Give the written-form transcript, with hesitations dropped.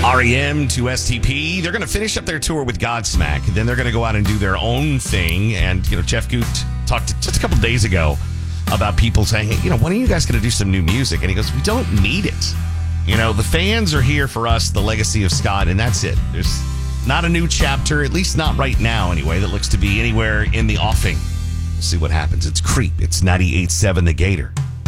REM to STP. They're going to finish up their tour with Godsmack. Then they're going to go out and do their own thing. And, Jeff Goot talked just a couple days ago about people saying, hey, when are you guys going to do some new music? And he goes, we don't need it. The fans are here for us, the legacy of Scott, and that's it. There's not a new chapter, at least not right now anyway, that looks to be anywhere in the offing. We'll see what happens. It's Creep. It's 98.7 The Gator.